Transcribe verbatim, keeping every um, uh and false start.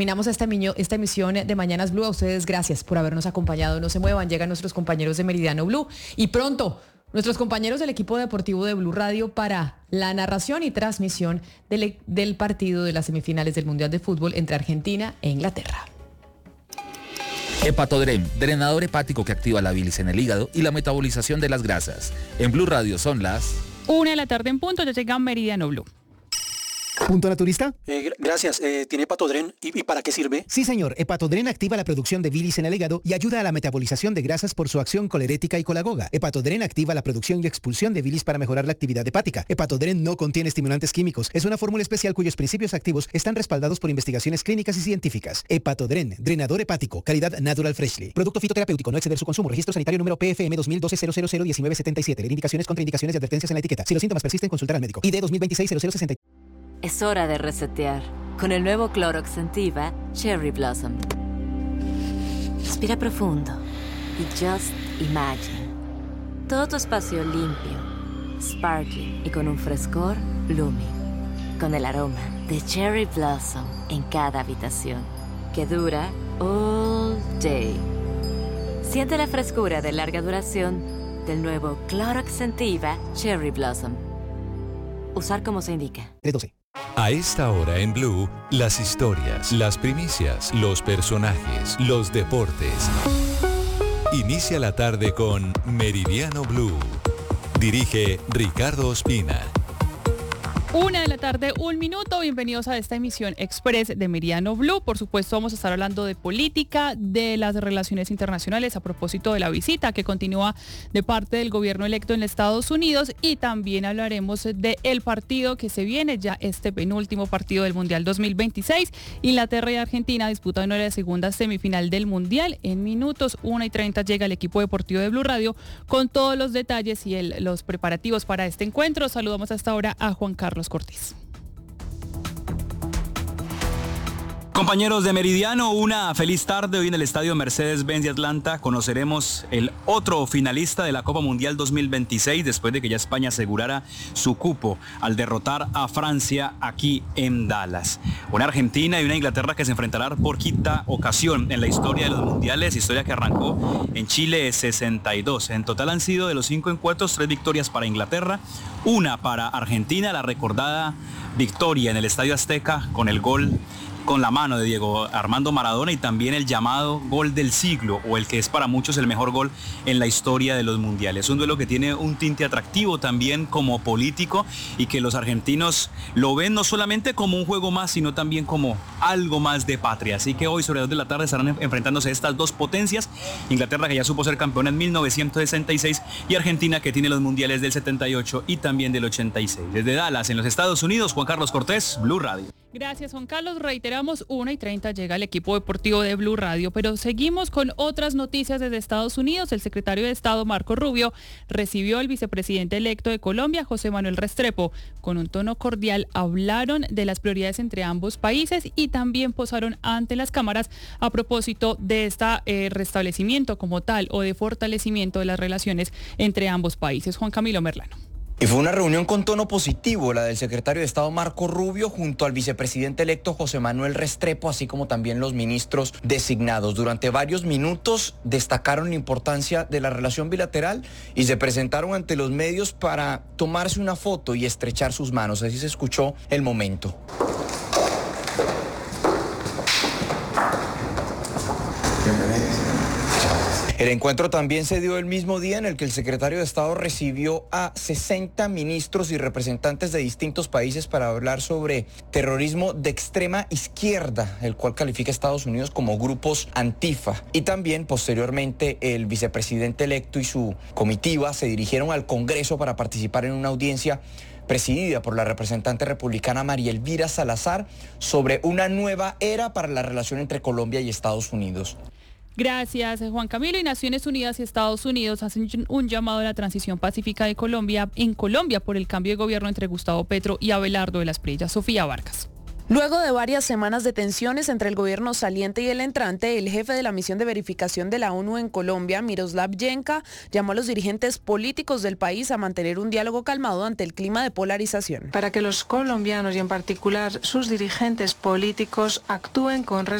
Terminamos esta, miño, esta emisión de Mañanas Blue. A ustedes gracias por habernos acompañado. No se muevan, llegan nuestros compañeros de Meridiano Blue y pronto nuestros compañeros del equipo deportivo de Blue Radio para la narración y transmisión del, del partido de las semifinales del Mundial de Fútbol entre Argentina e Inglaterra. Hepatodren, drenador hepático que activa la bilis en el hígado y la metabolización de las grasas. En Blue Radio son las una de la tarde en punto, ya llega Meridiano Blue. ¿Punto naturista? Eh, gracias. Eh, ¿Tiene Hepatodren? ¿Y, ¿Y para qué sirve? Sí, señor. Hepatodren activa la producción de bilis en el hígado y ayuda a la metabolización de grasas por su acción colerética y colagoga. Hepatodren activa la producción y expulsión de bilis para mejorar la actividad hepática. Hepatodren no contiene estimulantes químicos. Es una fórmula especial cuyos principios activos están respaldados por investigaciones clínicas y científicas. Hepatodren, drenador hepático, calidad Natural Freshly. Producto fitoterapéutico, no exceder su consumo. Registro sanitario número P F M dos mil doce cero cero cero diecinueve setenta y siete. Leer indicaciones, contraindicaciones y advertencias en la etiqueta. Si los síntomas persisten, consultar al médico. I D dos mil veintiséis cero cero sesenta. Es hora de resetear con el nuevo Clorox Scentiva Cherry Blossom. Respira profundo y just imagine. Todo tu espacio limpio, sparkling y con un frescor blooming. Con el aroma de Cherry Blossom en cada habitación que dura all day. Siente la frescura de larga duración del nuevo Clorox Scentiva Cherry Blossom. Usar como se indica. tres doce. A esta hora en Blue, las historias, las primicias, los personajes, los deportes. Inicia la tarde con Meridiano Blue. Dirige Ricardo Ospina. Una de la tarde, un minuto. Bienvenidos a esta emisión express de Meridiano Blue. Por supuesto, vamos a estar hablando de política, de las relaciones internacionales a propósito de la visita que continúa de parte del gobierno electo en Estados Unidos, y también hablaremos del partido que se viene, ya este penúltimo partido del Mundial dos mil veintiséis. Inglaterra y Argentina disputan la segunda semifinal del Mundial. En minutos, una y treinta, llega el equipo deportivo de Blue Radio con todos los detalles y el, los preparativos para este encuentro. Saludamos hasta ahora a Juan Carlos Cortés. Compañeros de Meridiano, una feliz tarde. Hoy en el estadio Mercedes-Benz de Atlanta conoceremos el otro finalista de la Copa Mundial dos mil veintiséis, después de que ya España asegurara su cupo al derrotar a Francia aquí en Dallas. Una Argentina y una Inglaterra que se enfrentarán por quinta ocasión en la historia de los mundiales, historia que arrancó en Chile sesenta y dos. En total han sido de los cinco encuentros, tres victorias para Inglaterra, una para Argentina, la recordada victoria en el Estadio Azteca con el gol con la mano de Diego Armando Maradona, y también el llamado gol del siglo, o el que es para muchos el mejor gol en la historia de los mundiales. Un duelo que tiene un tinte atractivo también como político, y que los argentinos lo ven no solamente como un juego más, sino también como algo más de patria. Así que hoy sobre las dos de la tarde estarán enfrentándose estas dos potencias: Inglaterra, que ya supo ser campeona en mil novecientos sesenta y seis, y Argentina, que tiene los mundiales del setenta y ocho y también del ochenta y seis. Desde Dallas, en los Estados Unidos, Juan Carlos Cortés, Blue Radio. Gracias, Juan Carlos. Reiteramos, una y treinta llega el equipo deportivo de Blue Radio, pero seguimos con otras noticias desde Estados Unidos. El secretario de Estado, Marco Rubio, recibió al vicepresidente electo de Colombia, José Manuel Restrepo. Con un tono cordial hablaron de las prioridades entre ambos países y también posaron ante las cámaras a propósito de este eh, restablecimiento como tal o de fortalecimiento de las relaciones entre ambos países. Juan Camilo Merlano. Y fue una reunión con tono positivo, la del secretario de Estado Marco Rubio junto al vicepresidente electo José Manuel Restrepo, así como también los ministros designados. Durante varios minutos destacaron la importancia de la relación bilateral y se presentaron ante los medios para tomarse una foto y estrechar sus manos. Así se escuchó el momento. El encuentro también se dio el mismo día en el que el secretario de Estado recibió a sesenta ministros y representantes de distintos países para hablar sobre terrorismo de extrema izquierda, el cual califica a Estados Unidos como grupos Antifa. Y también, posteriormente, el vicepresidente electo y su comitiva se dirigieron al Congreso para participar en una audiencia presidida por la representante republicana María Elvira Salazar sobre una nueva era para la relación entre Colombia y Estados Unidos. Gracias, Juan Camilo. Y Naciones Unidas y Estados Unidos hacen un llamado a la transición pacífica de Colombia en Colombia por el cambio de gobierno entre Gustavo Petro y Abelardo de las Priellas. Sofía Vargas. Luego de varias semanas de tensiones entre el gobierno saliente y el entrante, el jefe de la misión de verificación de la ONU en Colombia, Miroslav Yenka, llamó a los dirigentes políticos del país a mantener un diálogo calmado ante el clima de polarización. Para que los colombianos y en particular sus dirigentes políticos actúen con